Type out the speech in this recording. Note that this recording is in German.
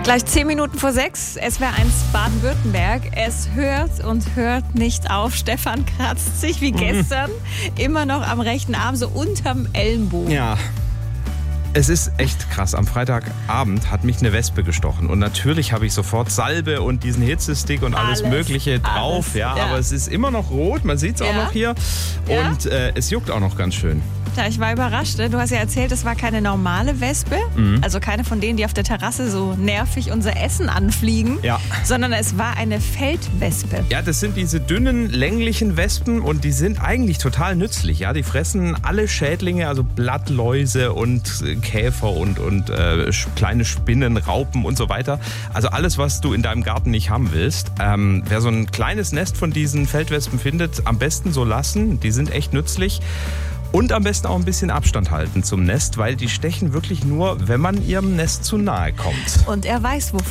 Gleich 10 Minuten vor 6, SWR 1 Baden-Württemberg. Es hört und hört nicht auf. Stefan kratzt sich wie gestern immer noch am rechten Arm, so unterm Ellenbogen. Ja, es ist echt krass. Am Freitagabend hat mich eine Wespe gestochen. Und natürlich habe ich sofort Salbe und diesen Hitzestick und alles Mögliche drauf. Ja, aber es ist immer noch rot, man sieht es auch noch hier. Ja. Und es juckt auch noch ganz schön. Ja, ich war überrascht. Du hast ja erzählt, es war keine normale Wespe. Also keine von denen, die auf der Terrasse so nervig unser Essen anfliegen. Ja. Sondern es war eine Feldwespe. Ja, das sind diese dünnen, länglichen Wespen und die sind eigentlich total nützlich. Ja, die fressen alle Schädlinge, also Blattläuse und Käfer und kleine Spinnen, Raupen und so weiter. Also alles, was du in deinem Garten nicht haben willst. Wer so ein kleines Nest von diesen Feldwespen findet, am besten so lassen. Die sind echt nützlich. Und am besten auch ein bisschen Abstand halten zum Nest, weil die stechen wirklich nur, wenn man ihrem Nest zu nahe kommt. Und er weiß, wofür.